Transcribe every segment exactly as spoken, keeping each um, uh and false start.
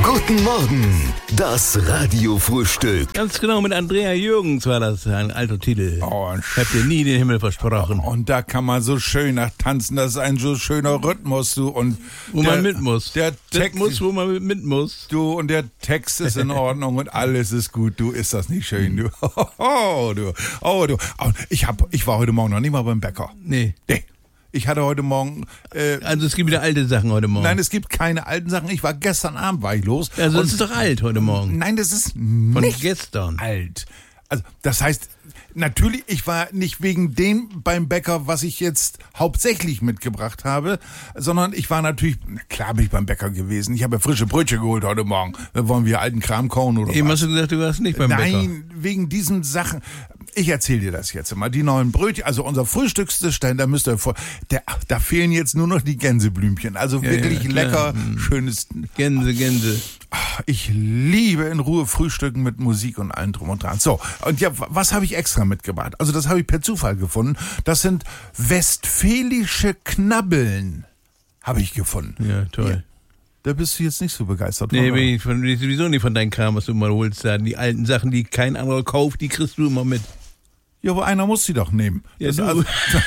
Guten Morgen, das Radiofrühstück. Ganz genau, mit Andrea Jürgens war das ein alter Titel. Oh, ich hab dir nie den Himmel versprochen. Und da kann man so schön nach tanzen, das ist ein so schöner Rhythmus, du. Und wo der, man mit muss. Der Text, muss, wo man mit muss. Du, und der Text ist in Ordnung und alles ist gut, du. Ist das nicht schön, du? Oh, du. Oh, du. Oh, ich, hab, ich war heute Morgen noch nicht mal beim Bäcker. Nee. Nee. Ich hatte heute Morgen... Äh, also es gibt wieder alte Sachen heute Morgen? Nein, es gibt keine alten Sachen. Ich war gestern Abend, war ich los. Also das ist doch alt heute Morgen. Nein, das ist Von nicht gestern. alt. Also das heißt, natürlich, ich war nicht wegen dem beim Bäcker, was ich jetzt hauptsächlich mitgebracht habe, sondern ich war natürlich, klar bin ich beim Bäcker gewesen. Ich habe ja frische Brötchen geholt heute Morgen. Wollen wir alten Kram kauen oder Eben was? hast du gesagt, du warst nicht beim Nein, Bäcker. Nein, wegen diesen Sachen. Ich erzähle dir das jetzt mal. Die neuen Brötchen, also unser Frühstückstisch, da müsst ihr vor, der, da fehlen jetzt nur noch die Gänseblümchen. Also ja, wirklich ja, lecker, hm. schönes. Gänse, Gänse. Ich liebe in Ruhe Frühstücken mit Musik und allem drum und dran. So, und ja, was habe ich extra mitgebracht? Also das habe ich per Zufall gefunden. Das sind westfälische Knabbeln, habe ich gefunden. Ja, toll. Ja. Da bist du jetzt nicht so begeistert nee, von. Nee, bin ich sowieso nicht von deinem Kram, was du immer holst. Die alten Sachen, die kein anderer kauft, die kriegst du immer mit. Ja, aber einer muss sie doch nehmen. Ja, das du. Also,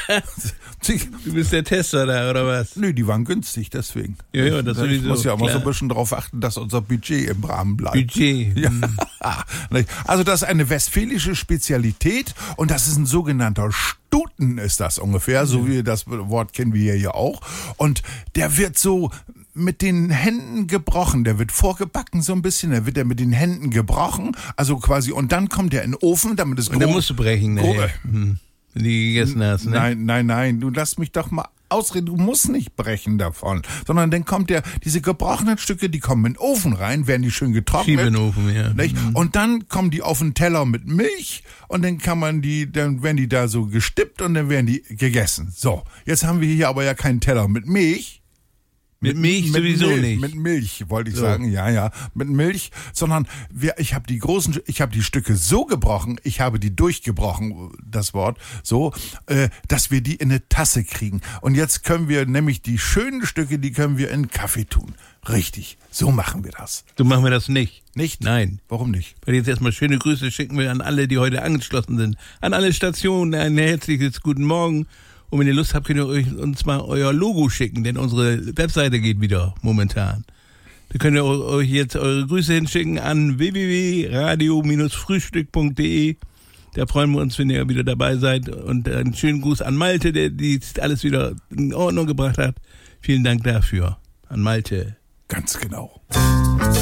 du bist der Tester da, oder was? Nö, die waren günstig, deswegen. Ja, ja, das ich sowieso. muss ja immer klar. so ein bisschen darauf achten, dass unser Budget im Rahmen bleibt. Budget. Ja. Also das ist eine westfälische Spezialität und das ist ein sogenannter Stuten, ist das ungefähr, so wie das Wort kennen wir hier auch. Und der wird so mit den Händen gebrochen, der wird vorgebacken so ein bisschen, der wird er mit den Händen gebrochen, also quasi, und dann kommt der in den Ofen, damit es Und dann musst du brechen, ne? Hm. Wenn du die gegessen hast, ne? Nein, nein, nein, du lass mich doch mal ausreden, du musst nicht brechen davon, sondern dann kommt der, diese gebrochenen Stücke, die kommen in den Ofen rein, werden die schön getrocknet. Schiebe in den Ofen, ja. Nicht? Und dann kommen die auf den Teller mit Milch und dann kann man die, dann werden die da so gestippt und dann werden die gegessen. So, jetzt haben wir hier aber ja keinen Teller mit Milch. Mit Milch mit sowieso Milch, nicht. Mit Milch, wollte ich so. sagen, ja, ja, mit Milch, sondern wir, ich habe die großen, ich habe die Stücke so gebrochen, ich habe die durchgebrochen, das Wort, so, äh, dass wir die in eine Tasse kriegen. Und jetzt können wir nämlich die schönen Stücke, die können wir in Kaffee tun. Richtig, so machen wir das. So machen wir das nicht. Nicht? Nein. Warum nicht? Weil jetzt erstmal schöne Grüße schicken wir an alle, die heute angeschlossen sind. An alle Stationen ein herzliches Guten Morgen. Und wenn ihr Lust habt, könnt ihr euch uns mal euer Logo schicken, denn unsere Webseite geht wieder momentan. Da könnt ihr euch jetzt eure Grüße hinschicken an w w w punkt radio Bindestrich frühstück punkt d e. Da freuen wir uns, wenn ihr wieder dabei seid. Und einen schönen Gruß an Malte, der die alles wieder in Ordnung gebracht hat. Vielen Dank dafür. An Malte. Ganz genau.